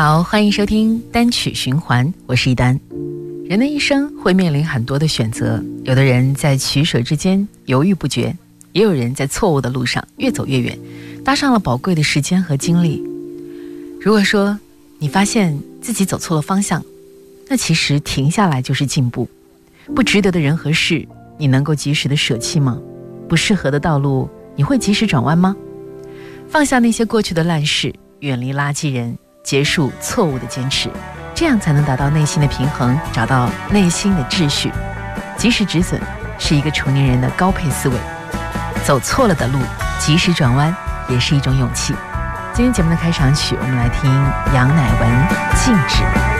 好，欢迎收听单曲循环，我是一丹。人的一生会面临很多的选择，有的人在取舍之间犹豫不决，也有人在错误的路上越走越远，搭上了宝贵的时间和精力。如果说你发现自己走错了方向，那其实停下来就是进步。不值得的人和事，你能够及时的舍弃吗？不适合的道路，你会及时转弯吗？放下那些过去的烂事，远离垃圾人，结束错误的坚持，这样才能达到内心的平衡，找到内心的秩序。及时止损是一个成年人的高配思维，走错了的路及时转弯也是一种勇气。今天节目的开场曲，我们来听杨乃文《静止》。